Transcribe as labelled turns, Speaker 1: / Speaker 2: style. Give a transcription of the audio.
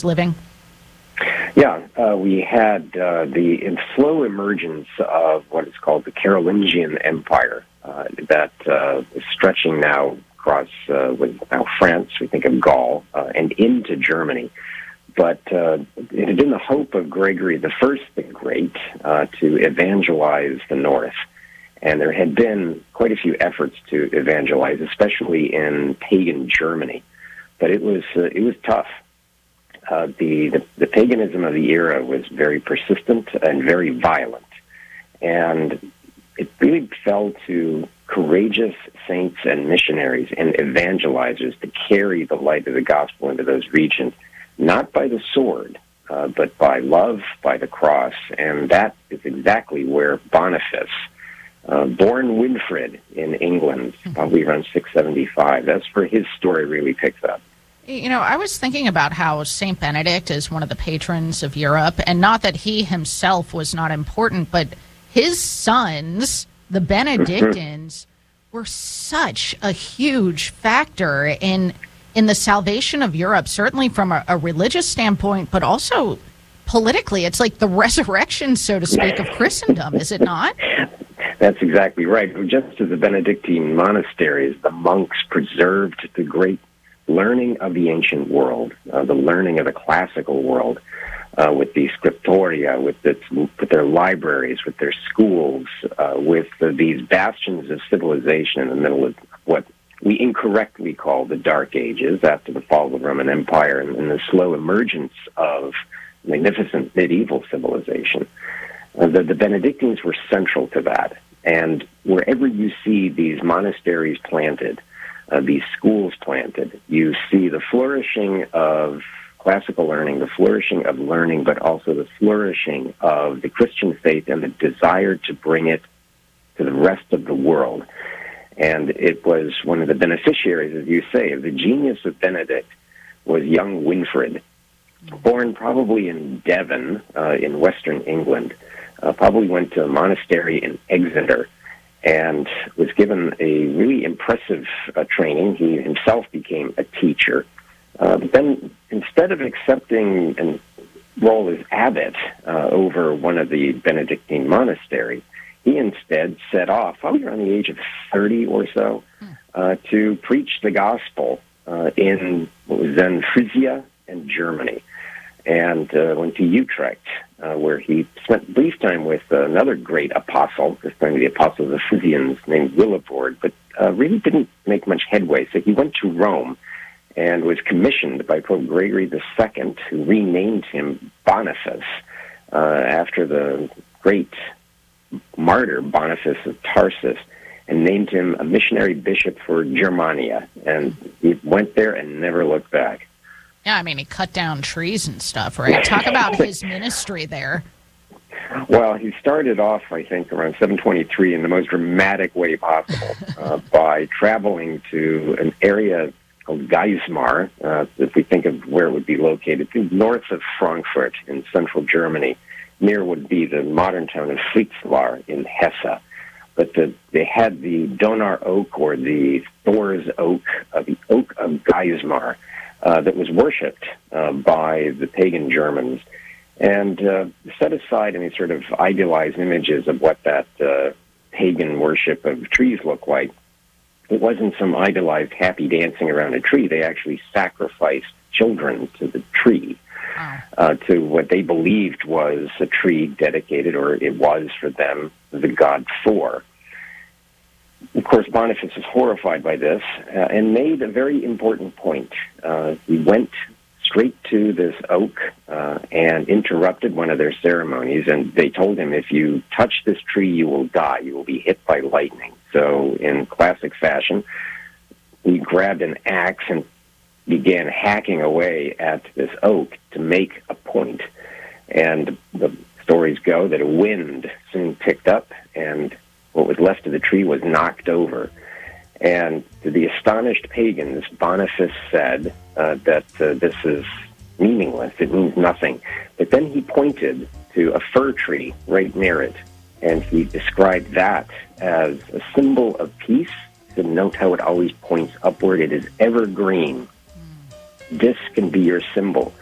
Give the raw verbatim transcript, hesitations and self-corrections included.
Speaker 1: living?
Speaker 2: Yeah, uh, we had uh, the in slow emergence of what is called the Carolingian Empire uh, that uh, is stretching now across uh, with now France, we think of Gaul, uh, and into Germany. But uh, it had been the hope of Gregory the First the Great uh, to evangelize the North. And there had been quite a few efforts to evangelize, especially in pagan Germany. But it was uh, it was tough. Uh, the, the the paganism of the era was very persistent and very violent, and it really fell to courageous saints and missionaries and evangelizers to carry the light of the gospel into those regions, not by the sword, uh, but by love, by the cross, and that is exactly where Boniface, uh, born Winfrid in England, probably around six seventy-five, that's where his story really picks up.
Speaker 1: You know, I was thinking about how Saint Benedict is one of the patrons of Europe, and not that he himself was not important, but his sons, the Benedictines, were such a huge factor in in the salvation of Europe, certainly from a, a religious standpoint, but also politically. It's like the resurrection, so to speak, of Christendom, is it not?
Speaker 2: That's exactly right. Just as the Benedictine monasteries, the monks preserved the great learning of the ancient world, uh, the learning of the classical world, uh, with the scriptoria, with, its, with their libraries, with their schools, uh, with uh, these bastions of civilization in the middle of what we incorrectly call the Dark Ages after the fall of the Roman Empire and, and the slow emergence of magnificent medieval civilization. Uh, the, the Benedictines were central to that. And wherever you see these monasteries planted, Uh, these schools planted, you see the flourishing of classical learning, the flourishing of learning, but also the flourishing of the Christian faith and the desire to bring it to the rest of the world. And it was one of the beneficiaries, as you say, of the genius of Benedict was young Winfrid, born probably in Devon, uh, in western England, uh, probably went to a monastery in Exeter, and was given a really impressive uh, training. He himself became a teacher. Uh, but then, instead of accepting a role as abbot uh, over one of the Benedictine monasteries, he instead set off, probably around the age of thirty or so, uh, to preach the gospel uh, in what was then Frisia and Germany, and uh, went to Utrecht, Uh, where he spent brief time with uh, another great apostle, this time the apostle of the Frisians, named Willibrord, but uh, really didn't make much headway. So he went to Rome and was commissioned by Pope Gregory the Second, who renamed him Boniface uh, after the great martyr Boniface of Tarsus, and named him a missionary bishop for Germania. And he went there and never looked back.
Speaker 1: Yeah, I mean, he cut down trees and stuff, right? Talk about his ministry there.
Speaker 2: Well, he started off, I think, around seven twenty-three in the most dramatic way possible uh, by traveling to an area called Geismar, uh, if we think of where it would be located, north of Frankfurt in central Germany, near would be the modern town of Fritzlar in Hesse. But the, they had the Donar oak, or the Thor's oak, uh, the oak of Geismar, Uh, that was worshipped uh, by the pagan Germans, and uh, set aside any sort of idealized images of what that uh, pagan worship of trees looked like. It wasn't some idealized happy dancing around a tree. They actually sacrificed children to the tree, uh, to what they believed was a tree dedicated, or it was for them, the god Thor. Of course, Boniface was horrified by this uh, and made a very important point. Uh, he went straight to this oak uh, and interrupted one of their ceremonies, and they told him, if you touch this tree, you will die. You will be hit by lightning. So in classic fashion, he grabbed an axe and began hacking away at this oak to make a point. And the stories go that a wind soon picked up, and what was left of the tree was knocked over. And to the astonished pagans, Boniface said uh, that uh, this is meaningless, it means nothing. But then he pointed to a fir tree right near it, and he described that as a symbol of peace. So note how it always points upward. It is evergreen. This can be your symbol.